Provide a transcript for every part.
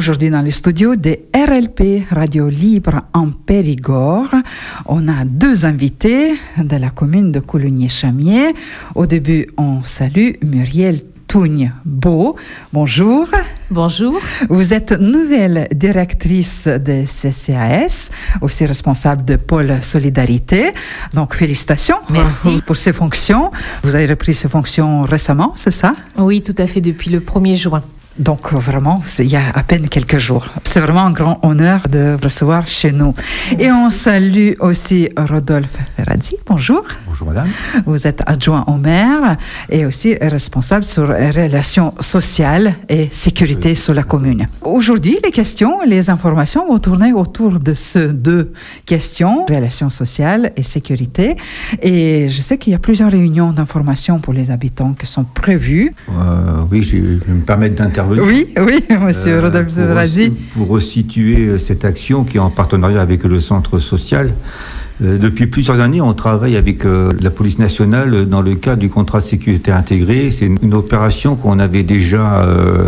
Aujourd'hui dans les studios de RLP, Radio Libre en Périgord, on a deux invités de la commune de Coulugny-Chamiers. Au début, on salue Muriel Tougne-Beau. Bonjour. Bonjour. Vous êtes nouvelle directrice de CCAS, aussi responsable de Pôle Solidarité. Donc, félicitations. Merci. Pour ces fonctions. Vous avez repris ces fonctions récemment, c'est ça? Oui, tout à fait, depuis le 1er juin. Donc vraiment, il y a à peine quelques jours. C'est vraiment un grand honneur de vous recevoir chez nous. Merci. Et on salue aussi Rodolphe Ferrazzi. Bonjour. Bonjour madame. Vous êtes adjoint au maire et aussi responsable sur les relations sociales et sécurité sur la commune. Aujourd'hui, les questions, les informations vont tourner autour de ces deux questions, relations sociales et sécurité. Et je sais qu'il y a plusieurs réunions d'information pour les habitants qui sont prévues. Oui, je vais me permettre d'intervenir. Oui, monsieur Rodolphe Ferrazzi. Pour resituer cette action qui est en partenariat avec le centre social. Depuis plusieurs années, on travaille avec la police nationale dans le cadre du contrat de sécurité intégré. C'est une opération qu'on avait déjà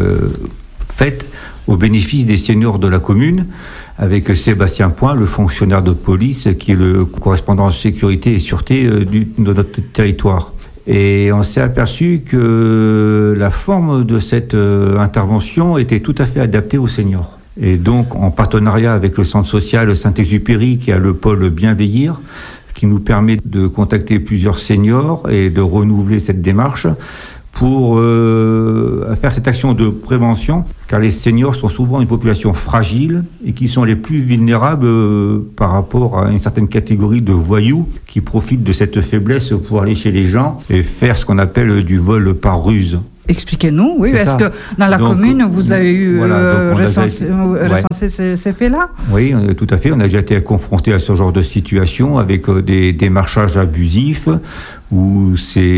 faite au bénéfice des seniors de la commune, avec Sébastien Point, le fonctionnaire de police, qui est le correspondant sécurité et sûreté de notre territoire. Et on s'est aperçu que la forme de cette intervention était tout à fait adaptée aux seniors. Et donc, en partenariat avec le centre social Saint-Exupéry, qui a le pôle Bienveillir, qui nous permet de contacter plusieurs seniors et de renouveler cette démarche pour faire cette action de prévention, car les seniors sont souvent une population fragile et qui sont les plus vulnérables par rapport à une certaine catégorie de voyous qui profitent de cette faiblesse pour aller chez les gens et faire ce qu'on appelle du vol par ruse. Expliquez-nous, oui, est-ce que dans la commune, vous avez eu recensé ces faits-là? Oui, tout à fait. On a déjà été confronté à ce genre de situation avec des démarchages abusifs où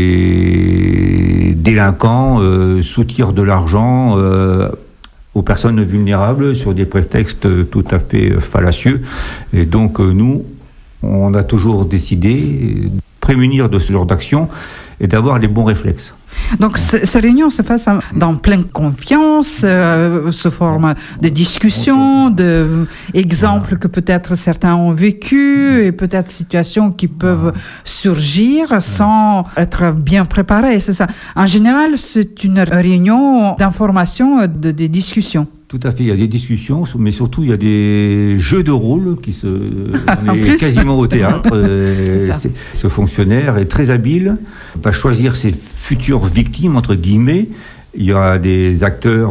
ces délinquants soutirent de l'argent aux personnes vulnérables sur des prétextes tout à fait fallacieux. Et donc, nous, on a toujours décidé de prémunir de ce genre d'action et d'avoir les bons réflexes. Donc, ces réunions se passent dans pleine confiance, sous forme de discussions, d'exemples que peut-être certains ont vécu et peut-être situations qui peuvent surgir sans être bien préparées, c'est ça. En général, c'est une réunion d'information, de discussions. Tout à fait, il y a des discussions, mais surtout il y a des jeux de rôle on est quasiment au théâtre. Ce fonctionnaire est très habile, va choisir ses futures victimes, entre guillemets. Il y a des acteurs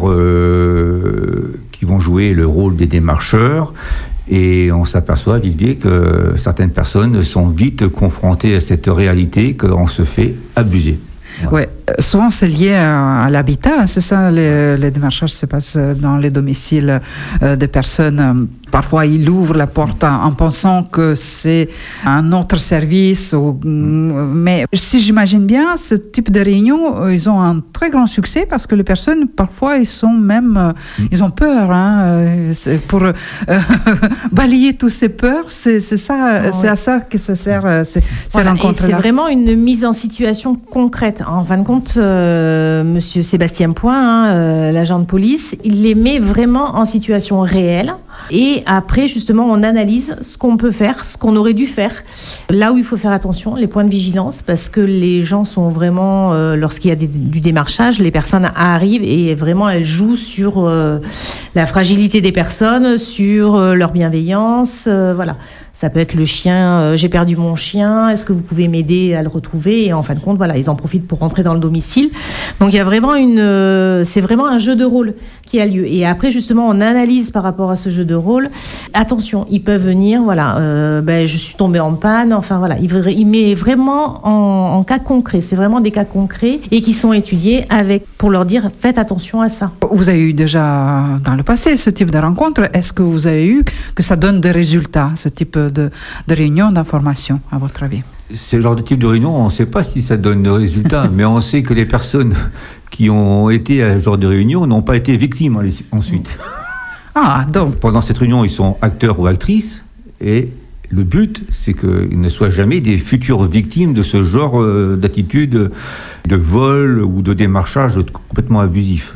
qui vont jouer le rôle des démarcheurs. Et on s'aperçoit, Olivier, que certaines personnes sont vite confrontées à cette réalité qu'on se fait abuser. Oui, souvent c'est lié à l'habitat, c'est ça, les démarchages se passent dans les domiciles des personnes. Parfois, ils ouvrent la porte en pensant que c'est un autre service. Mais si j'imagine bien, ce type de réunion, ils ont un très grand succès parce que les personnes, parfois, ils ont peur. Pour balayer toutes ces peurs, c'est ça, c'est à ça que ça sert ces rencontres-là. Et c'est vraiment une mise en situation concrète. En fin de compte, monsieur Sébastien Point, l'agent de police, il les met vraiment en situation réelle. Et après, justement, on analyse ce qu'on peut faire, ce qu'on aurait dû faire. Là où il faut faire attention, les points de vigilance, parce que les gens sont vraiment, lorsqu'il y a du démarchage, les personnes arrivent et vraiment elles jouent sur la fragilité des personnes, sur leur bienveillance, voilà. Ça peut être le chien, j'ai perdu mon chien, est-ce que vous pouvez m'aider à le retrouver? Et en fin de compte, voilà, ils en profitent pour rentrer dans le domicile. Donc il y a vraiment c'est vraiment un jeu de rôle qui a lieu. Et après, justement, on analyse par rapport à ce jeu de rôle. Attention, ils peuvent venir, voilà, je suis tombée en panne, enfin voilà, il met vraiment en cas concret. C'est vraiment des cas concrets et qui sont étudiés pour leur dire, faites attention à ça. Vous avez eu déjà dans le passé ce type de rencontre. Est-ce que vous avez eu que ça donne des résultats, ce type de réunion d'information, à votre avis? C'est le genre de type de réunion, on ne sait pas si ça donne des résultats, mais on sait que les personnes qui ont été à ce genre de réunion n'ont pas été victimes ensuite. Ah, donc. Pendant cette réunion, ils sont acteurs ou actrices, et le but, c'est qu'ils ne soient jamais des futures victimes de ce genre d'attitude de vol ou de démarchage complètement abusif.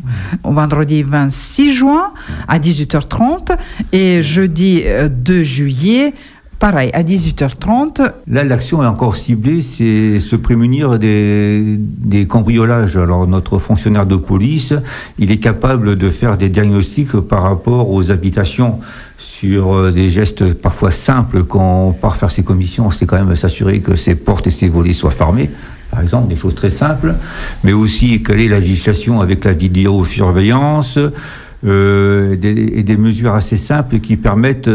vendredi 26 juin à 18h30 et jeudi 2 juillet, pareil, à 18h30. Là, l'action est encore ciblée, c'est se prémunir des cambriolages. Alors, notre fonctionnaire de police, il est capable de faire des diagnostics par rapport aux habitations sur des gestes parfois simples. Quand on part faire ses commissions, c'est quand même s'assurer que ses portes et ses volets soient fermés. Par exemple, des choses très simples, mais aussi quelle est la législation avec la vidéosurveillance, et des mesures assez simples qui permettent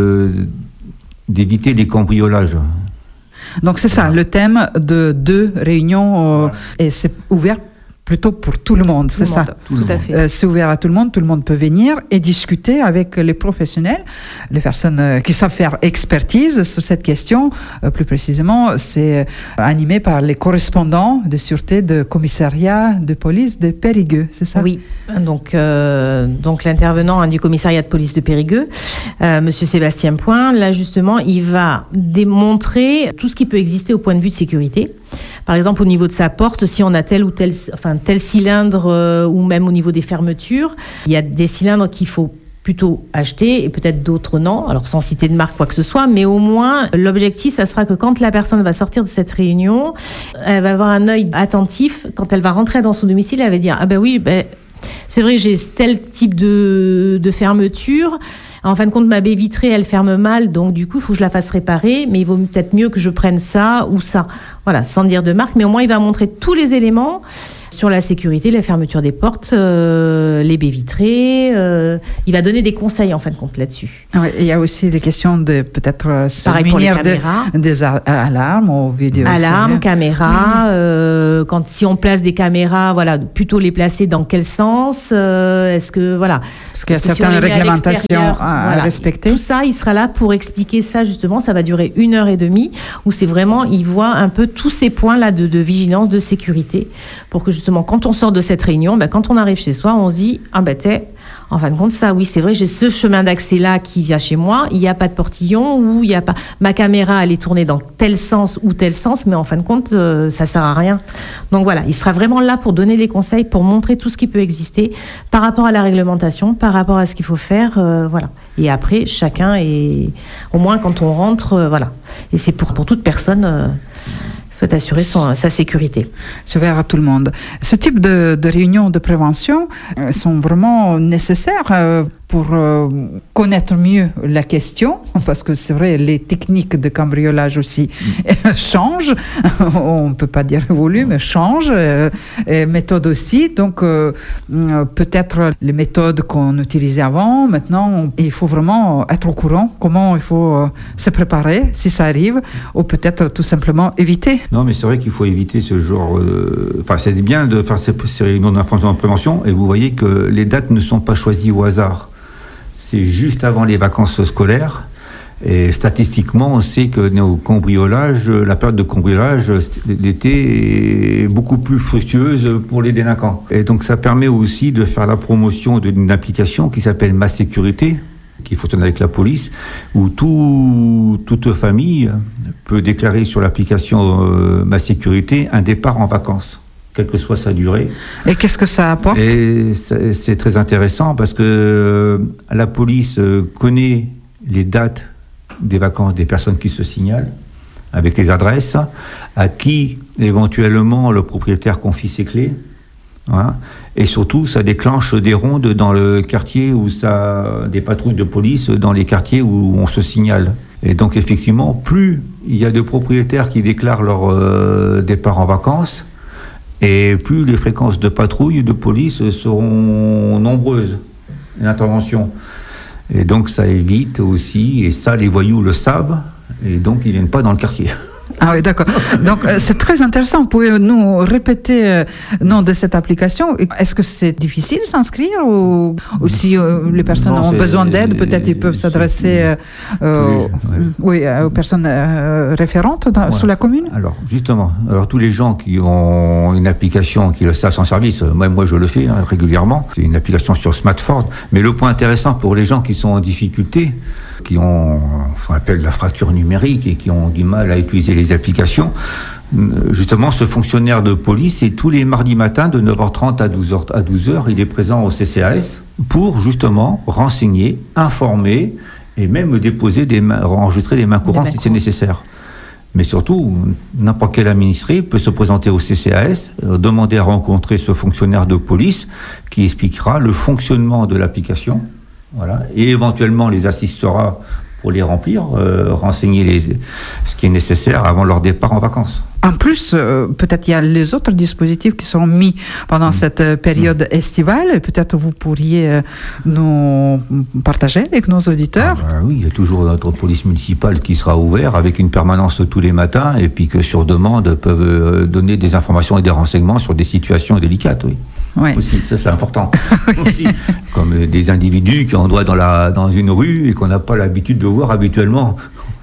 d'éviter des cambriolages. Donc c'est ça, le thème de 2 réunions, et c'est ouvert plutôt pour tout le monde, c'est ça? Tout à fait. C'est ouvert à tout le monde peut venir et discuter avec les professionnels, les personnes qui savent faire expertise sur cette question. Plus précisément, c'est animé par les correspondants de sûreté de commissariat de police de Périgueux, c'est ça? Oui, donc l'intervenant du commissariat de police de Périgueux, Monsieur Sébastien Point, là justement, il va démontrer tout ce qui peut exister au point de vue de sécurité. Par exemple, au niveau de sa porte, si on a tel cylindre ou même au niveau des fermetures, il y a des cylindres qu'il faut plutôt acheter et peut-être d'autres non, alors sans citer de marque quoi que ce soit, mais au moins l'objectif, ça sera que quand la personne va sortir de cette réunion, elle va avoir un œil attentif. Quand elle va rentrer dans son domicile, elle va dire « Ah ben oui, c'est vrai, j'ai tel type de fermeture. En fin de compte, ma baie vitrée, elle ferme mal, donc du coup, il faut que je la fasse réparer, mais il vaut peut-être mieux que je prenne ça ou ça. » Voilà, sans dire de marque, mais au moins, il va montrer tous les éléments sur la sécurité, la fermeture des portes, les baies vitrées. Il va donner des conseils, en fin de compte, là-dessus. Oui, il y a aussi des questions de peut-être se munir des alarmes ou vidéos. Alarmes, caméras. Si on place des caméras, voilà, plutôt les placer dans quel sens? Est-ce que, voilà. Parce qu'il y a certaines réglementations à respecter. Tout ça, il sera là pour expliquer ça, justement. Ça va durer 1h30, où c'est vraiment, il voit un peu tous ces points-là de vigilance, de sécurité, pour que justement, quand on sort de cette réunion, quand on arrive chez soi, on se dit, en fin de compte, ça, oui, c'est vrai, j'ai ce chemin d'accès-là qui vient chez moi, il n'y a pas de portillon, ou il n'y a pas, ma caméra, elle est tournée dans tel sens ou tel sens, mais en fin de compte, ça sert à rien. Donc voilà, il sera vraiment là pour donner des conseils, pour montrer tout ce qui peut exister par rapport à la réglementation, par rapport à ce qu'il faut faire, voilà. Et après, chacun est, au moins quand on rentre, voilà. Et c'est pour toute personne, souhaite assurer sa sécurité. C'est ouvert à tout le monde. Ce type de réunions de prévention sont vraiment nécessaires pour connaître mieux la question, parce que c'est vrai, les techniques de cambriolage aussi changent, on ne peut pas dire évoluent, mais changent, et méthodes aussi, donc peut-être les méthodes qu'on utilisait avant, maintenant, il faut vraiment être au courant, comment il faut se préparer si ça arrive, ou peut-être tout simplement éviter. Non, mais c'est vrai qu'il faut éviter ce genre... c'est bien de faire ces réunions d'information en prévention, et vous voyez que les dates ne sont pas choisies au hasard. C'est juste avant les vacances scolaires. Et statistiquement, on sait que la période de cambriolage, l'été, est beaucoup plus fructueuse pour les délinquants. Et donc, ça permet aussi de faire la promotion d'une application qui s'appelle Ma Sécurité, qui fonctionne avec la police, où toute famille peut déclarer sur l'application Ma Sécurité un départ en vacances, quelle que soit sa durée. Et qu'est-ce que ça apporte? Et c'est très intéressant parce que la police connaît les dates des vacances des personnes qui se signalent, avec les adresses, à qui éventuellement le propriétaire confie ses clés. Voilà. Et surtout, ça déclenche des rondes dans le quartier des patrouilles de police dans les quartiers où on se signale. Et donc effectivement, plus il y a de propriétaires qui déclarent leur départ en vacances, et plus les fréquences de patrouille de police seront nombreuses, l'intervention. Et donc ça évite aussi, et ça les voyous le savent, et donc ils ne viennent pas dans le quartier. Ah oui, d'accord. Donc, c'est très intéressant. Pouvez-nous répéter le nom de cette application? Est-ce que c'est difficile de s'inscrire ou si les personnes ont besoin d'aide, peut-être ils peuvent s'adresser aux personnes référentes sur la commune? Alors, justement, tous les gens qui ont une application, qui le savent en service, moi je le fais régulièrement, c'est une application sur smartphone, mais le point intéressant pour les gens qui sont en difficulté, qui ont ce qu'on appelle la fracture numérique et qui ont du mal à utiliser les applications, justement, ce fonctionnaire de police, et tous les mardis matins de 9h30 à 12h, il est présent au CCAS pour justement renseigner, informer et même enregistrer des mains courantes si c'est nécessaire. Mais surtout, n'importe quel administré peut se présenter au CCAS, demander à rencontrer ce fonctionnaire de police qui expliquera le fonctionnement de l'application, voilà, et éventuellement les assistera pour les remplir, renseigner ce qui est nécessaire avant leur départ en vacances. En plus, peut-être il y a les autres dispositifs qui sont mis pendant cette période estivale. Peut-être vous pourriez nous partager avec nos auditeurs. Oui, il y a toujours notre police municipale qui sera ouverte avec une permanence tous les matins et puis que sur demande peuvent donner des informations et des renseignements sur des situations délicates. Oui. Ouais. Aussi, ça c'est important. Aussi, comme des individus qui ont droit dans une rue et qu'on n'a pas l'habitude de voir habituellement.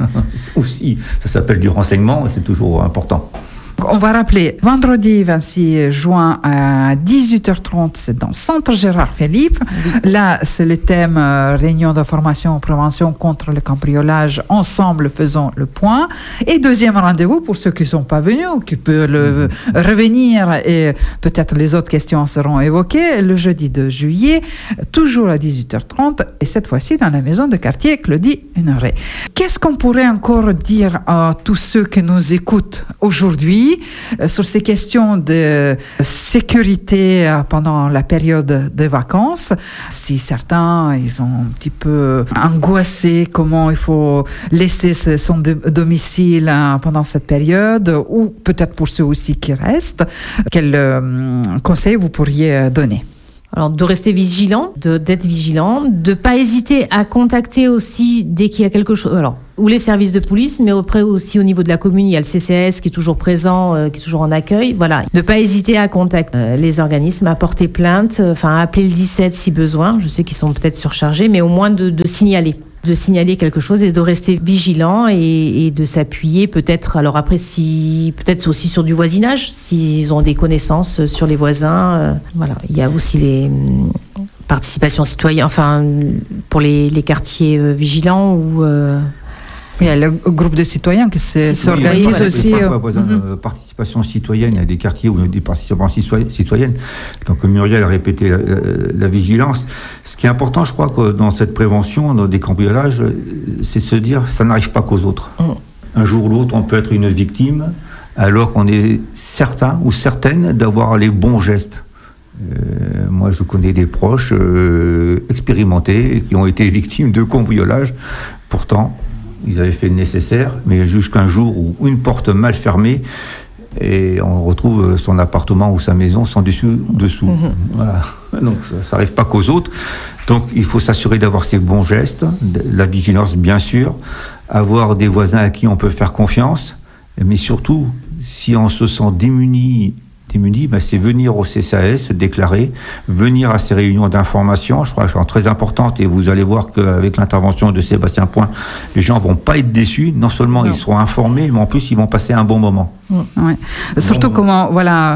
Aussi, ça s'appelle du renseignement et c'est toujours important. On va rappeler, vendredi 26 juin à 18h30, c'est dans le centre Gérard Philippe. Oui. Là, c'est le thème réunion d'information et prévention contre le cambriolage. Ensemble, faisons le point. Et deuxième rendez-vous pour ceux qui ne sont pas venus ou qui peuvent revenir et peut-être les autres questions seront évoquées le jeudi 2 juillet, toujours à 18h30 et cette fois-ci dans la maison de quartier Claudie Hunneret. Qu'est-ce qu'on pourrait encore dire à tous ceux qui nous écoutent aujourd'hui sur ces questions de sécurité pendant la période de vacances? Si certains, ils sont un petit peu angoissés, comment il faut laisser son domicile pendant cette période, ou peut-être pour ceux aussi qui restent, quels conseils vous pourriez donner? Alors, de rester vigilant, d'être vigilant, de pas hésiter à contacter aussi dès qu'il y a quelque chose. Alors, ou les services de police, mais après aussi au niveau de la commune, il y a le CCAS qui est toujours présent, qui est toujours en accueil. Voilà. Ne pas hésiter à contacter les organismes, à porter plainte, à appeler le 17 si besoin. Je sais qu'ils sont peut-être surchargés, mais au moins de signaler. De signaler quelque chose et de rester vigilant et de s'appuyer peut-être, alors après peut-être aussi sur du voisinage, s'ils ont des connaissances sur les voisins. Voilà. Il y a aussi les participations citoyennes, pour les quartiers vigilants ou... Il y a le groupe de citoyens qui s'organise aussi. Participation citoyenne, il y a des quartiers où il y a des participations citoyennes. Donc Muriel a répété la vigilance. Ce qui est important, je crois, que dans cette prévention des cambriolages, c'est de se dire ça n'arrive pas qu'aux autres. Un jour ou l'autre, on peut être une victime, alors qu'on est certain ou certaine d'avoir les bons gestes. Moi, je connais des proches expérimentés qui ont été victimes de cambriolages. Pourtant, ils avaient fait le nécessaire, mais jusqu'un jour où une porte mal fermée et on retrouve son appartement ou sa maison sans dessous. Voilà. Donc ça n'arrive pas qu'aux autres. Donc il faut s'assurer d'avoir ces bons gestes, la vigilance bien sûr, avoir des voisins à qui on peut faire confiance, mais surtout, si on se sent démuni, c'est venir au CCAS, se déclarer, venir à ces réunions d'information, je crois qu'elles sont très importantes et vous allez voir qu'avec l'intervention de Sébastien Point, les gens ne vont pas être déçus, non seulement ils seront informés, mais en plus ils vont passer un bon moment. Ouais. Surtout comment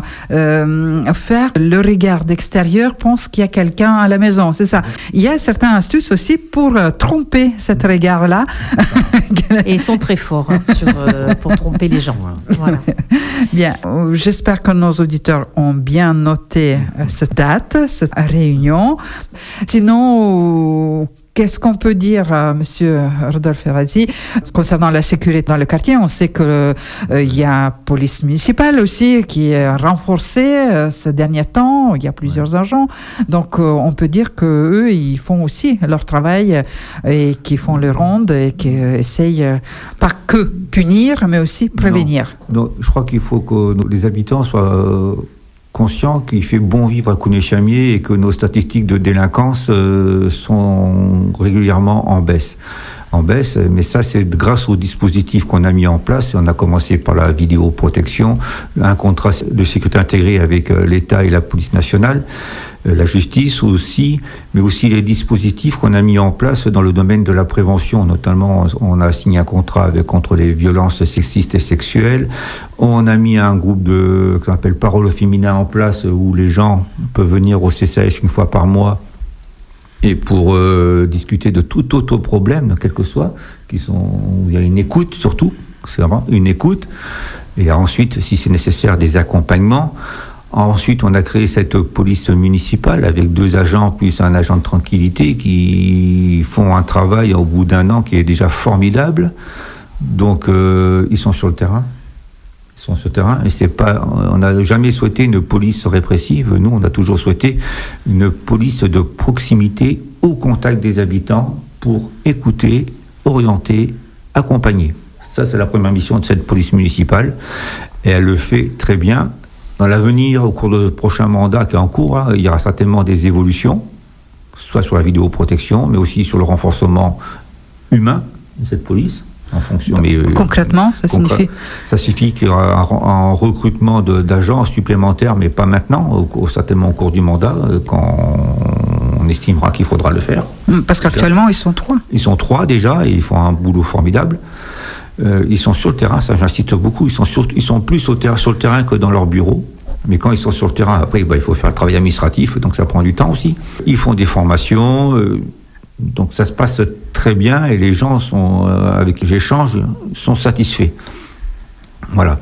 faire le regard d'extérieur pense qu'il y a quelqu'un à la maison, c'est ça. Il y a certaines astuces aussi pour tromper cet regard-là. Et ils sont très forts pour tromper les gens. Voilà. Bien, j'espère que nos auditeurs ont bien noté cette date, cette réunion. Sinon, qu'est-ce qu'on peut dire, Monsieur Rodolphe Ferrazzi, concernant la sécurité dans le quartier? On sait que il y a police municipale aussi qui est renforcée ces derniers temps. Il y a plusieurs agents, donc on peut dire que eux, ils font aussi leur travail et qui font les rondes et qui essayent pas que punir, mais aussi prévenir. Non, je crois qu'il faut que les habitants soient conscients qu'il fait bon vivre à Couney-Chamiers et que nos statistiques de délinquance sont régulièrement en baisse. Mais ça c'est grâce au dispositif qu'on a mis en place. On a commencé par la vidéoprotection, un contrat de sécurité intégré avec l'État et la police nationale, la justice aussi, mais aussi les dispositifs qu'on a mis en place dans le domaine de la prévention. Notamment, on a signé un contrat contre les violences sexistes et sexuelles. On a mis un groupe qu'on appelle Parole au féminin en place où les gens peuvent venir au CCAS une fois par mois et pour discuter de tout autre problème, quel que soit, où il y a une écoute surtout, c'est vraiment une écoute. Et ensuite, si c'est nécessaire, des accompagnements. Ensuite, on a créé cette police municipale avec 2 agents plus un agent de tranquillité qui font un travail au bout d'un an qui est déjà formidable. Donc, ils sont sur le terrain. Et on n'a jamais souhaité une police répressive. Nous, on a toujours souhaité une police de proximité au contact des habitants pour écouter, orienter, accompagner. Ça, c'est la première mission de cette police municipale. Et elle le fait très bien. Dans l'avenir, au cours du prochain mandat qui est en cours, il y aura certainement des évolutions, soit sur la vidéoprotection, mais aussi sur le renforcement humain de cette police. En fonction, concrètement, ça signifie qu'il y aura un recrutement d'agents supplémentaires, mais pas maintenant, certainement au cours du mandat, quand on estimera qu'il faudra le faire. Parce qu'actuellement, ils sont 3. Ils sont 3 déjà, et ils font un boulot formidable. Ils sont sur le terrain, ça j'insiste beaucoup, ils sont plus sur le terrain que dans leur bureau. Mais quand ils sont sur le terrain, après, il faut faire le travail administratif, donc ça prend du temps aussi. Ils font des formations, donc ça se passe très bien et les gens avec qui j'échange sont satisfaits. Voilà.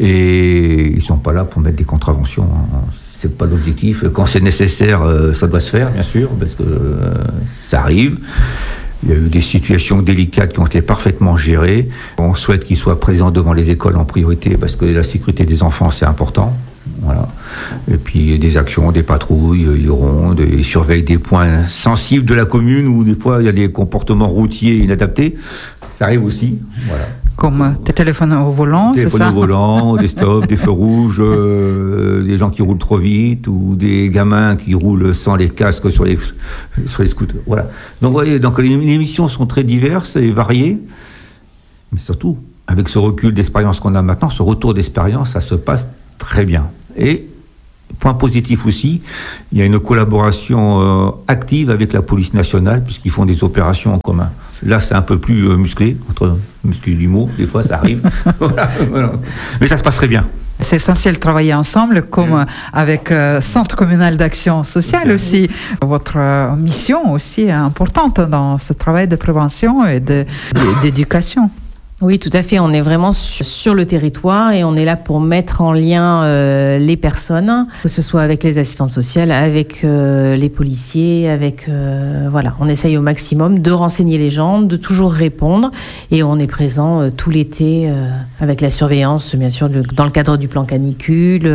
Et ils ne sont pas là pour mettre des contraventions. C'est pas l'objectif. Quand c'est nécessaire, ça doit se faire, bien sûr, parce que ça arrive. Il y a eu des situations délicates qui ont été parfaitement gérées. On souhaite qu'ils soient présents devant les écoles en priorité parce que la sécurité des enfants, c'est important. Voilà. Et puis des actions, des patrouilles, ils surveillent des points sensibles de la commune où des fois il y a des comportements routiers inadaptés. Ça arrive aussi. Voilà. Comme des téléphones au volant, c'est ça ? Téléphones au volant, des stops, des feux rouges, des gens qui roulent trop vite ou des gamins qui roulent sans les casques sur les scooters. Voilà. Donc, vous voyez, les missions sont très diverses et variées, mais surtout, avec ce recul d'expérience qu'on a maintenant, ce retour d'expérience, ça se passe très bien. Et, point positif aussi, il y a une collaboration active avec la police nationale, puisqu'ils font des opérations en commun. Là, c'est un peu plus musclé, entre muscle et l'humour, des fois, ça arrive. Voilà. Mais ça se passe très bien. C'est essentiel de travailler ensemble, comme avec Centre communal d'action sociale aussi. Votre mission aussi est importante dans ce travail de prévention et d'éducation. Oui, tout à fait. On est vraiment sur le territoire et on est là pour mettre en lien les personnes, que ce soit avec les assistantes sociales, avec les policiers, voilà. On essaye au maximum de renseigner les gens, de toujours répondre et on est présent tout l'été avec la surveillance, bien sûr, dans le cadre du plan canicule.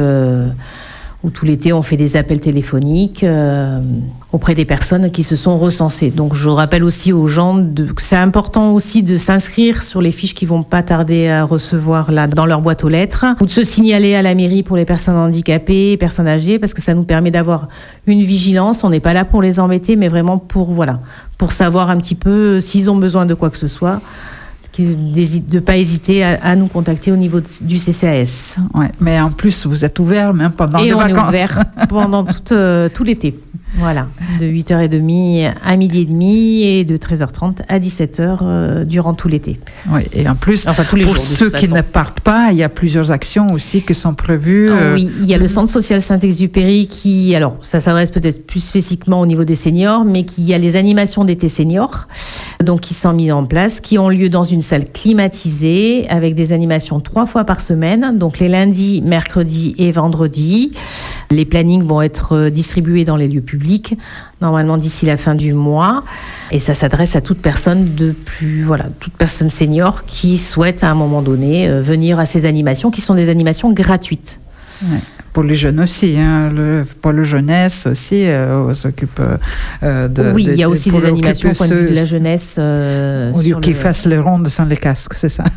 Où tout l'été, on fait des appels téléphoniques auprès des personnes qui se sont recensées. Donc, je rappelle aussi aux gens que c'est important aussi de s'inscrire sur les fiches qui vont pas tarder à recevoir là, dans leur boîte aux lettres, ou de se signaler à la mairie pour les personnes handicapées, personnes âgées, parce que ça nous permet d'avoir une vigilance. On n'est pas là pour les embêter, mais vraiment pour savoir un petit peu s'ils ont besoin de quoi que ce soit. De ne pas hésiter à nous contacter au niveau du CCAS. Ouais, mais en plus, vous êtes ouvert même pendant les vacances. Et on est ouvert pendant tout l'été. Voilà, de 8h30 à 12h30 et de 13h30 à 17h durant tout l'été. Oui, et en plus, tous les pour jours, ceux qui ne partent pas, il y a plusieurs actions aussi qui sont prévues. Oui, il y a le Centre social Saint-Exupéry qui, alors ça s'adresse peut-être plus spécifiquement au niveau des seniors, mais qui y a les animations d'été seniors, donc qui sont mises en place, qui ont lieu dans une salle climatisée avec des animations 3 fois par semaine, donc les lundis, mercredis et vendredis. Les plannings vont être distribués dans les lieux publics, normalement d'ici la fin du mois. Et ça s'adresse à toute personne toute personne senior qui souhaite à un moment donné venir à ces animations, qui sont des animations gratuites. Ouais. Pour les jeunes aussi, pour la jeunesse aussi, on s'occupe de... Oui, il y a aussi des animations au point de vue de la jeunesse. Au lieu qu'ils fassent les rondes sans les casques, c'est ça.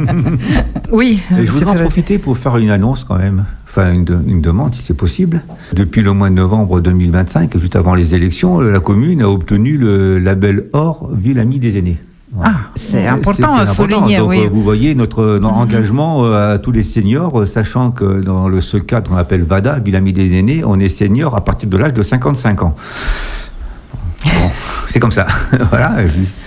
Oui. Et je voudrais en profiter pour faire une annonce quand même. Enfin, une demande, si c'est possible. Depuis le mois de novembre 2025, juste avant les élections, la commune a obtenu le label Or Ville Amie des Aînés. Voilà. Ah, c'est important à souligner. Donc, oui. Vous voyez notre engagement à tous les seniors, sachant que dans ce cadre qu'on appelle VADA, Ville Amie des Aînés, on est senior à partir de l'âge de 55 ans. Bon, c'est comme ça. Voilà.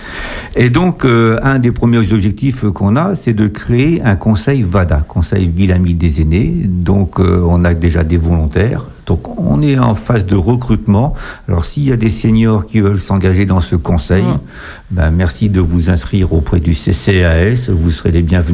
Et donc, un des premiers objectifs qu'on a, c'est de créer un conseil VADA, Conseil Ville Amie des Aînés. Donc, on a déjà des volontaires. Donc, on est en phase de recrutement. Alors, s'il y a des seniors qui veulent s'engager dans ce conseil, merci de vous inscrire auprès du CCAS. Vous serez les bienvenus.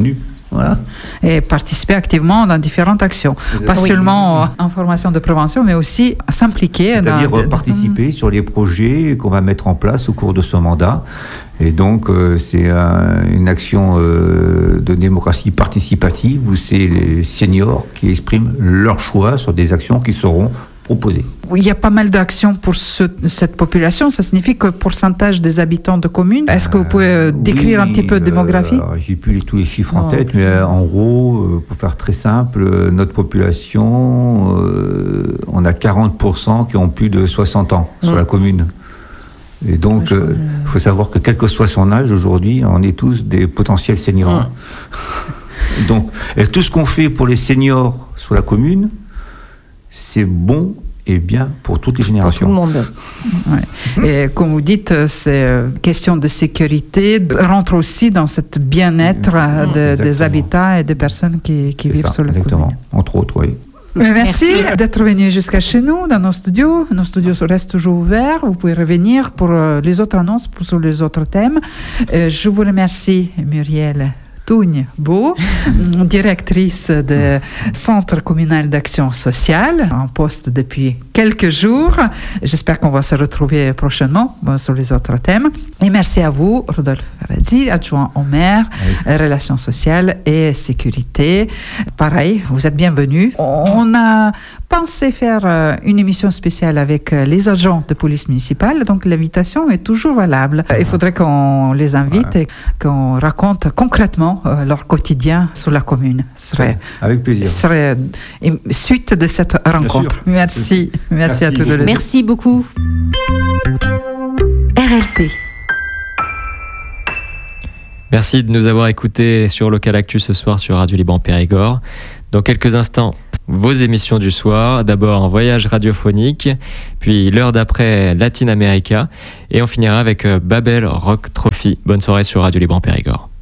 Voilà. Et participer activement dans différentes actions. Pas seulement en formation de prévention, mais aussi s'impliquer. C'est-à-dire participer sur les projets qu'on va mettre en place au cours de ce mandat. Et donc, c'est une action de démocratie participative où c'est les seniors qui expriment leur choix sur des actions qui seront proposées. Il y a pas mal d'actions pour cette population. Ça signifie que pourcentage des habitants de communes. Est-ce que vous pouvez décrire un petit peu de démographie? J'ai plus tous les chiffres en tête, mais en gros, pour faire très simple, notre population, on a 40% qui ont plus de 60 ans sur la commune. Et donc, il faut savoir que quel que soit son âge, aujourd'hui, on est tous des potentiels seniors. Donc, et tout ce qu'on fait pour les seniors sur la commune, c'est bon et bien pour toutes les générations. Pour tout le monde. Ouais. Et comme vous dites, c'est question de sécurité rentre aussi dans cette bien-être des habitats et des personnes qui vivent sur la commune. Entre autres, oui. Merci d'être venu jusqu'à chez nous, dans nos studios. Nos studios restent toujours ouverts. Vous pouvez revenir pour les autres annonces, sur les autres thèmes. Je vous remercie, Muriel Tugne-Beau, directrice du Centre communal d'action sociale, en poste depuis quelques jours. J'espère qu'on va se retrouver prochainement sur les autres thèmes. Et merci à vous, Rodolphe Faradzi, adjoint au maire, relations sociales et sécurité. Pareil, vous êtes bienvenus. On a pensé faire une émission spéciale avec les agents de police municipale, donc l'invitation est toujours valable. Il faudrait qu'on les invite et qu'on raconte concrètement leur quotidien sur la commune. Avec plaisir. Serait une suite de cette rencontre. Merci. Merci à tous les deux. Merci beaucoup. RLP. Merci de nous avoir écoutés sur Local Actu ce soir sur Radio Liban Périgord. Dans quelques instants, vos émissions du soir. D'abord un voyage radiophonique, puis l'heure d'après Latin America, et on finira avec Babel Rock Trophy. Bonne soirée sur Radio Liban Périgord.